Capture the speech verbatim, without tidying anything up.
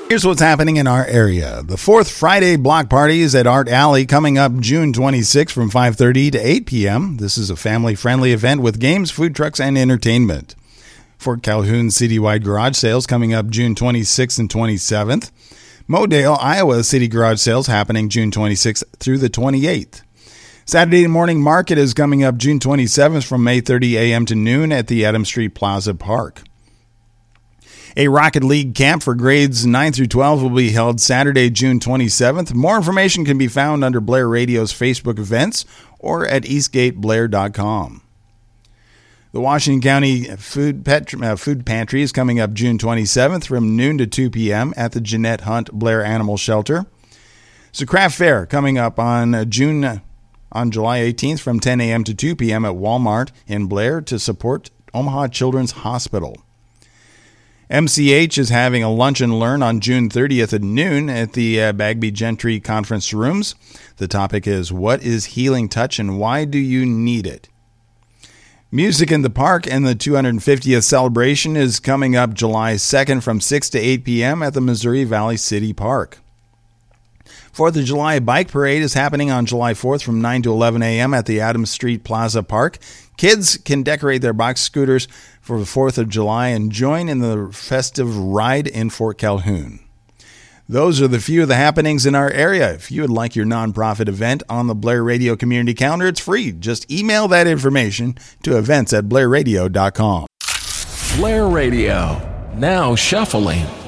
Here's what's happening in our area. The fourth Friday block party is at Art Alley coming up June twenty-sixth from five thirty to eight p.m. This is a family-friendly event with games, food trucks, and entertainment. Fort Calhoun Citywide Garage Sales coming up June twenty-sixth and twenty-seventh. Modale, Iowa City Garage Sales happening June twenty-sixth through the twenty-eighth. Saturday morning market is coming up June twenty-seventh from eight thirty a.m. to noon at the Adams Street Plaza Park. A Rocket League camp for grades nine through twelve will be held Saturday, June twenty-seventh. More information can be found under Blair Radio's Facebook events or at eastgate blair dot com. The Washington County Food, Pet, uh, Food Pantry is coming up June twenty-seventh from noon to two p.m. at the Jeanette Hunt Blair Animal Shelter. So Craft Fair coming up on June on July eighteenth from ten a.m. to two p.m. at Walmart in Blair to support Omaha Children's Hospital. M C H is having a lunch and learn on June thirtieth at noon at the uh, Bagby Gentry Conference Rooms. The topic is, what is Healing Touch and why do you need it? Music in the Park and the two hundred fiftieth celebration is coming up July second from six to eight p.m. at the Missouri Valley City Park. fourth of July Bike Parade is happening on July fourth from nine to eleven a.m. at the Adams Street Plaza Park. Kids can decorate their bike scooters for the fourth of July and join in the festive ride in Fort Calhoun. Those are the few of the happenings in our area. If you would like your nonprofit event on the Blair Radio Community Calendar, it's free. Just email that information to events at blair radio dot com. Blair Radio, now shuffling.